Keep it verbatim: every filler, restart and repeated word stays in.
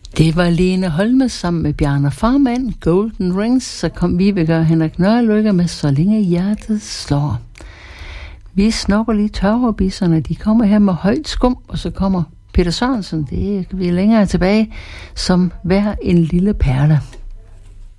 Det var Lene Holme sammen med Bjarne Farmand, Golden Rings, så kom Vibeke og Henrik Nørrelykke med Så længe hjertet slår. Vi snokker lige tørrebisserne, de kommer her med højt skum, og så kommer Peter Sørensen, det er vi længere tilbage, som hver en lille perle.